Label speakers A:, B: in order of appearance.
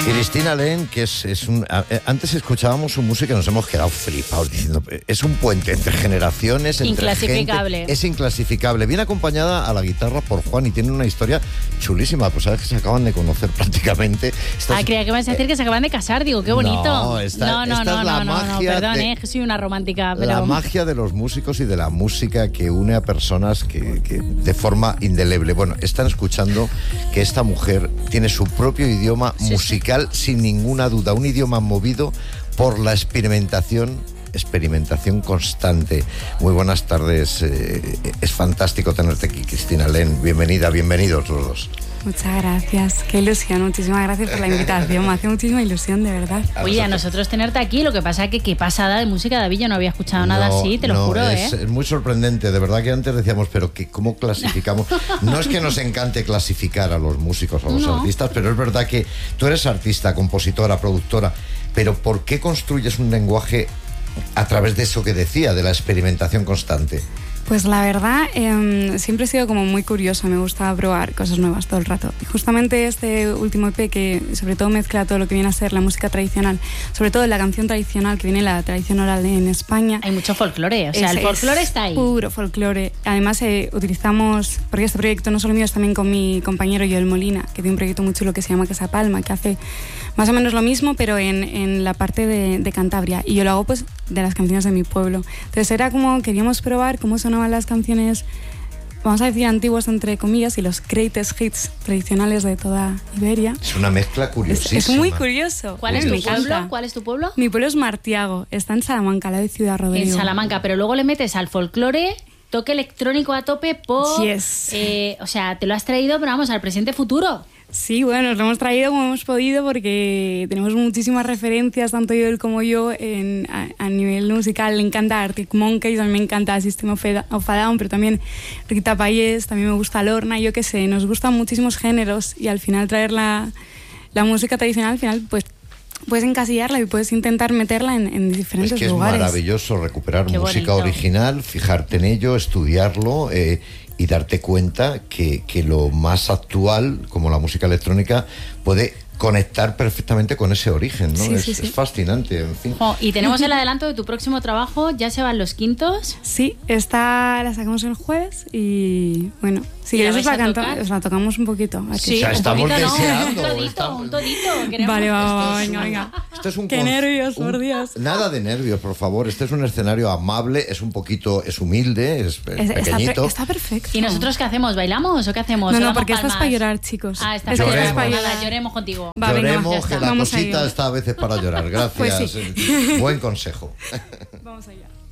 A: Cristina Len, que antes escuchábamos su música y nos hemos quedado flipados diciendo, es un puente entre generaciones, entre
B: inclasificable.
A: Gente, es inclasificable. Viene acompañada a la guitarra por Juan y tiene una historia chulísima. Pues sabes que se acaban de conocer prácticamente.
B: Creía que me ibas a decir que se acaban de casar, digo, qué bonito.
A: No,
B: perdón, que soy una romántica. Pero...
A: La magia de los músicos y de la música que une a personas que de forma indeleble. Bueno, están escuchando que esta mujer tiene su propio idioma musical, sin ninguna duda, un idioma movido por la experimentación constante. Muy buenas tardes, es fantástico tenerte aquí, Cristina Len. Bienvenidos los dos.
C: Muchas gracias, qué ilusión, muchísimas gracias por la invitación, me hace muchísima ilusión, de verdad.
B: Oye, a nosotros tenerte aquí, lo que pasa es que qué pasada de música, David, yo no había escuchado nada así, te lo juro,
A: es muy sorprendente, de verdad que antes decíamos, pero ¿cómo clasificamos? No es que nos encante clasificar a los músicos, a los artistas, pero es verdad que tú eres artista, compositora, productora, pero ¿por qué construyes un lenguaje a través de eso que decía, de la experimentación constante?
C: Pues la verdad, siempre he sido como muy curiosa, me gusta probar cosas nuevas todo el rato. Y justamente este último EP que sobre todo mezcla todo lo que viene a ser la música tradicional, sobre todo la canción tradicional que viene la tradición oral en España.
B: Hay mucho folclore, o sea, el folclore está ahí.
C: Puro folclore. Además utilizamos, porque este proyecto no solo mío, es también con mi compañero Joel Molina, que tiene un proyecto muy chulo que se llama Casa Palma, que hace más o menos lo mismo, pero en la parte de Cantabria. Y yo lo hago pues de las canciones de mi pueblo. Entonces era como, queríamos probar cómo sonaban las canciones, vamos a decir antiguas entre comillas, y los greatest hits tradicionales de toda Iberia.
A: Es una mezcla curiosísima.
C: Es muy curioso.
B: ¿Cuál es tu pueblo? ¿Cuál es tu pueblo?
C: Mi pueblo es Martiago, está en Salamanca, la de Ciudad Rodrigo.
B: En Salamanca, pero luego le metes al folclore, toque electrónico a tope, pop.
C: Yes.
B: O sea, te lo has traído, pero vamos, al presente futuro.
C: Sí, bueno, nos lo hemos traído como hemos podido porque tenemos muchísimas referencias, tanto él como yo, a nivel musical. Le encanta Arctic Monkeys, a mí me encanta System of a Down, pero también Rita Payés, también me gusta Lorna, yo qué sé, nos gustan muchísimos géneros y al final traer la música tradicional, al final pues puedes encasillarla y puedes intentar meterla en diferentes lugares.
A: Es maravilloso recuperar
B: Qué
A: música
B: bonito.
A: Original, fijarte en ello, estudiarlo y darte cuenta que lo más actual, como la música electrónica, puede conectar perfectamente con ese origen, ¿no?
C: Sí,
A: Es fascinante, en fin.
B: Y tenemos el adelanto de tu próximo trabajo, ya se van los quintos.
C: Sí, la sacamos el jueves y bueno, si queréis os la tocamos un poquito.
B: Sí,
A: O sea, estamos
B: un poquito,
A: deseando.
B: un todito. Queremos.
C: Vale, venga.
A: Esto es un
C: Qué nervios, por Dios.
A: Nada de nervios, por favor. Este es un escenario amable, es humilde, es pequeñito.
C: Está perfecto.
B: ¿Y nosotros qué hacemos? ¿Bailamos o qué hacemos?
C: No, porque esta es para llorar, chicos.
B: Esta
A: Lloremos.
B: es para llorar. Lloremos contigo.
C: Va, venga,
A: Lloremos,
C: ya está.
A: que la
C: Vamos
A: cosita
C: a ello.
A: está a veces para llorar. Gracias.
C: Pues sí.
A: Buen consejo.
C: Vamos allá.